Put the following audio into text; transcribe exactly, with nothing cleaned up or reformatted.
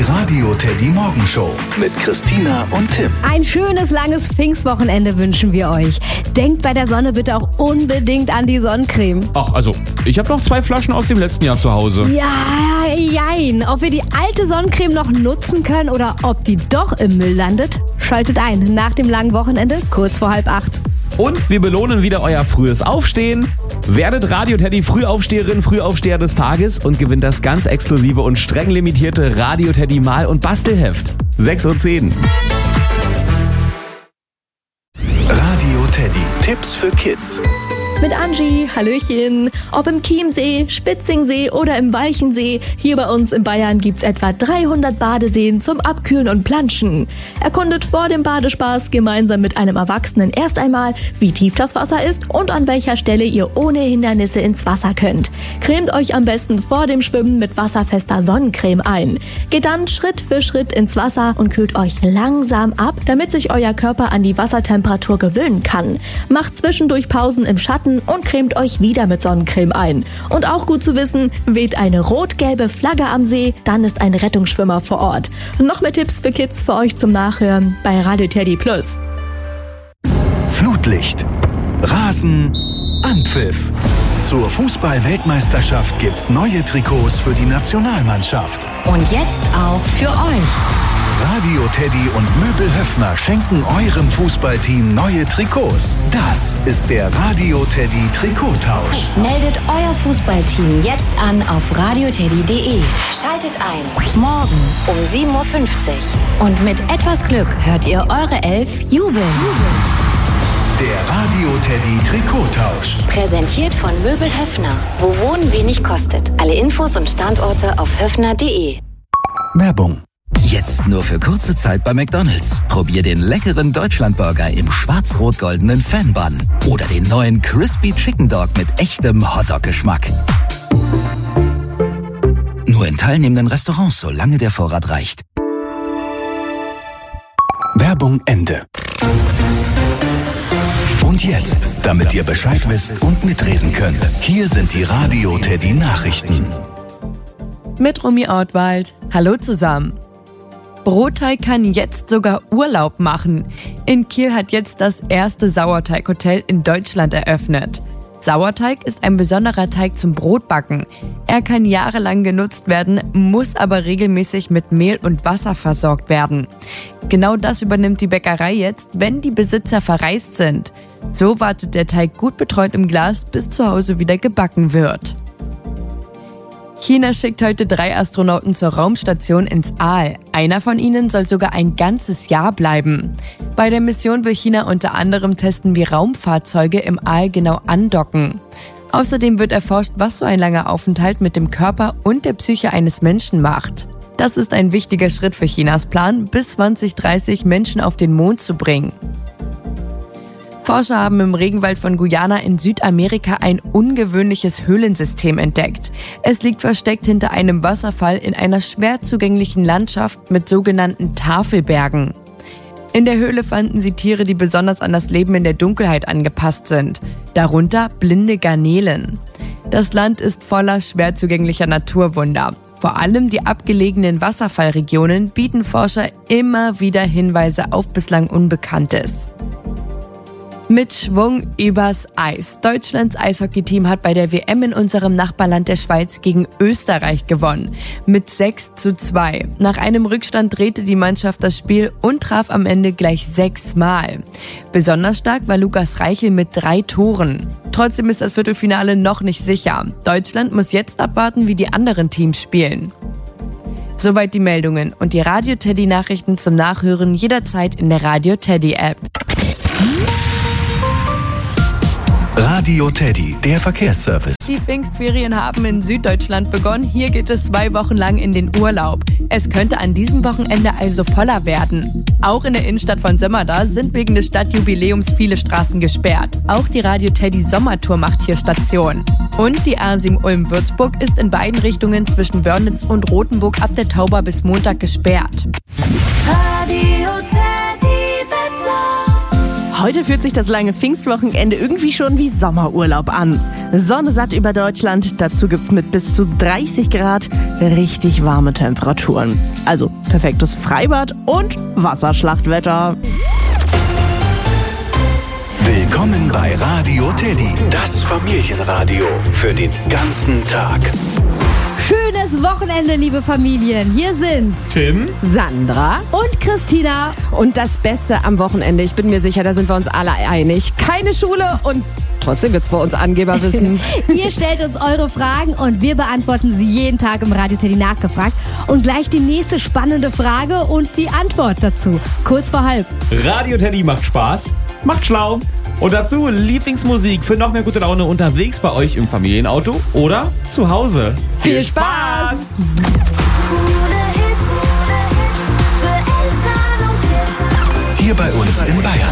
Radio Teddy Morgenshow mit Christina und Tim. Ein schönes, langes Pfingstwochenende wünschen wir euch. Denkt bei der Sonne bitte auch unbedingt an die Sonnencreme. Ach, also, ich habe noch zwei Flaschen aus dem letzten Jahr zu Hause. Ja, jein. Ob wir die alte Sonnencreme noch nutzen können oder ob die doch im Müll landet, schaltet ein nach dem langen Wochenende, kurz vor halb acht. Und wir belohnen wieder euer frühes Aufstehen. Werdet Radio Teddy Frühaufsteherin, Frühaufsteher des Tages und gewinnt das ganz exklusive und streng limitierte Radio Teddy Mal- und Bastelheft. sechs Uhr zehn. Radio Teddy. Tipps für Kids. Mit Angie, Hallöchen. Ob im Chiemsee, Spitzingsee oder im Walchensee, hier bei uns in Bayern gibt's etwa dreihundert Badeseen zum Abkühlen und Planschen. Erkundet vor dem Badespaß gemeinsam mit einem Erwachsenen erst einmal, wie tief das Wasser ist und an welcher Stelle ihr ohne Hindernisse ins Wasser könnt. Cremt euch am besten vor dem Schwimmen mit wasserfester Sonnencreme ein. Geht dann Schritt für Schritt ins Wasser und kühlt euch langsam ab, damit sich euer Körper an die Wassertemperatur gewöhnen kann. Macht zwischendurch Pausen im Schatten und cremt euch wieder mit Sonnencreme ein. Und auch gut zu wissen, weht eine rot-gelbe Flagge am See, dann ist ein Rettungsschwimmer vor Ort. Noch mehr Tipps für Kids für euch zum Nachhören bei Radio Teddy Plus. Flutlicht, Rasen, Anpfiff. Zur Fußball-Weltmeisterschaft gibt's neue Trikots für die Nationalmannschaft. Und jetzt auch für euch. Radio Teddy und Möbel Höffner schenken eurem Fußballteam neue Trikots. Das ist der Radio Teddy Trikottausch. Meldet euer Fußballteam jetzt an auf radio teddy punkt de. Schaltet ein. Morgen um sieben Uhr fünfzig. Und mit etwas Glück hört ihr eure Elf jubeln. Der Radio Teddy Trikottausch. Präsentiert von Möbel Höffner. Wo Wohnen wenig kostet. Alle Infos und Standorte auf höffner punkt de. Werbung. Jetzt nur für kurze Zeit bei McDonald's. Probier den leckeren Deutschlandburger im schwarz-rot-goldenen Fanbun. Oder den neuen Crispy Chicken Dog mit echtem Hotdog-Geschmack. Nur in teilnehmenden Restaurants, solange der Vorrat reicht. Werbung Ende. Und jetzt, damit ihr Bescheid wisst und mitreden könnt, hier sind die Radio Teddy Nachrichten. Mit Romy Ortwald. Hallo zusammen. Brotteig kann jetzt sogar Urlaub machen. In Kiel hat jetzt das erste Sauerteighotel in Deutschland eröffnet. Sauerteig ist ein besonderer Teig zum Brotbacken. Er kann jahrelang genutzt werden, muss aber regelmäßig mit Mehl und Wasser versorgt werden. Genau das übernimmt die Bäckerei jetzt, wenn die Besitzer verreist sind. So wartet der Teig gut betreut im Glas, bis zu Hause wieder gebacken wird. China schickt heute drei Astronauten zur Raumstation ins All. Einer von ihnen soll sogar ein ganzes Jahr bleiben. Bei der Mission will China unter anderem testen, wie Raumfahrzeuge im All genau andocken. Außerdem wird erforscht, was so ein langer Aufenthalt mit dem Körper und der Psyche eines Menschen macht. Das ist ein wichtiger Schritt für Chinas Plan, bis zwanzig dreißig Menschen auf den Mond zu bringen. Forscher haben im Regenwald von Guyana in Südamerika ein ungewöhnliches Höhlensystem entdeckt. Es liegt versteckt hinter einem Wasserfall in einer schwer zugänglichen Landschaft mit sogenannten Tafelbergen. In der Höhle fanden sie Tiere, die besonders an das Leben in der Dunkelheit angepasst sind, darunter blinde Garnelen. Das Land ist voller schwer zugänglicher Naturwunder. Vor allem die abgelegenen Wasserfallregionen bieten Forscher immer wieder Hinweise auf bislang Unbekanntes. Mit Schwung übers Eis. Deutschlands Eishockeyteam hat bei der W M in unserem Nachbarland der Schweiz gegen Österreich gewonnen. Mit sechs zu zwei. Nach einem Rückstand drehte die Mannschaft das Spiel und traf am Ende gleich sechsmal. Besonders stark war Lukas Reichel mit drei Toren. Trotzdem ist das Viertelfinale noch nicht sicher. Deutschland muss jetzt abwarten, wie die anderen Teams spielen. Soweit die Meldungen und die Radio Teddy Nachrichten zum Nachhören jederzeit in der Radio Teddy App. Radio Teddy, der Verkehrsservice. Die Pfingstferien haben in Süddeutschland begonnen. Hier geht es zwei Wochen lang in den Urlaub. Es könnte an diesem Wochenende also voller werden. Auch in der Innenstadt von Sömmerda sind wegen des Stadtjubiläums viele Straßen gesperrt. Auch die Radio Teddy Sommertour macht hier Station. Und die A sieben Ulm-Würzburg ist in beiden Richtungen zwischen Wörnitz und Rothenburg ab der Tauber bis Montag gesperrt. Radio Teddy Wetter. Heute fühlt sich das lange Pfingstwochenende irgendwie schon wie Sommerurlaub an. Sonne satt über Deutschland, dazu gibt's mit bis zu dreißig Grad richtig warme Temperaturen. Also perfektes Freibad und Wasserschlachtwetter. Willkommen bei Radio Teddy, das Familienradio für den ganzen Tag. Schönes Wochenende, liebe Familien. Hier sind Tim, Sandra und Christina. und das Beste am Wochenende, ich bin mir sicher, da sind wir uns alle einig. Keine Schule und trotzdem gibt's bei uns Angeberwissen. Ihr stellt uns eure Fragen und wir beantworten sie jeden Tag im Radio Teddy nachgefragt. Und gleich die nächste spannende Frage und die Antwort dazu. Kurz vor halb. Radio Teddy macht Spaß, macht schlau. Und dazu Lieblingsmusik für noch mehr gute Laune unterwegs bei euch im Familienauto oder zu Hause. Viel Spaß! Hier bei uns in Bayern.